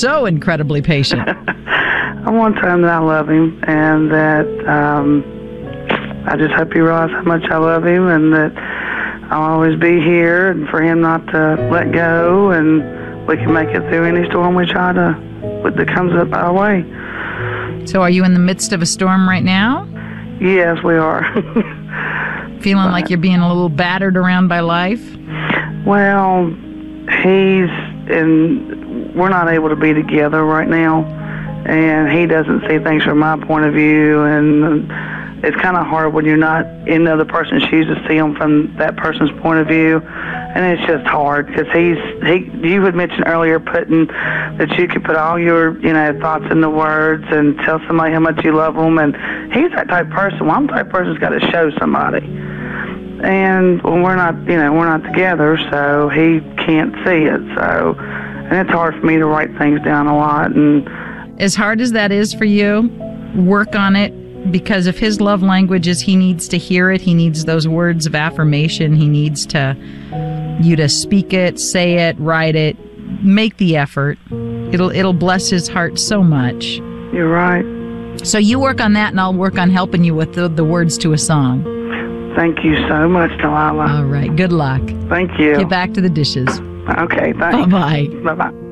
so incredibly patient. I want to tell him that I love him and that I just hope he realizes how much I love him and that I'll always be here and for him not to let go and we can make it through any storm that comes up our way. So are you in the midst of a storm right now? Yes, we are. Feeling like you're being a little battered around by life? Well, we're not able to be together right now, and he doesn't see things from my point of view, and it's kind of hard when you're not in the other person's shoes to see them from that person's point of view, and it's just hard because you had mentioned earlier that you could put all your thoughts into words and tell somebody how much you love them, and he's that type of person. Well, I'm the type of person who's got to show somebody. And when we're not together, so he can't see it. So, and it's hard for me to write things down a lot. And as hard as that is for you, work on it because if his love language is he needs to hear it, he needs those words of affirmation, he needs you to speak it, say it, write it, make the effort. It'll bless his heart so much. You're right. So you work on that, and I'll work on helping you with the words to a song. Thank you so much, Delilah. All right. Good luck. Thank you. Get back to the dishes. Okay, thanks. Bye-bye. Bye-bye.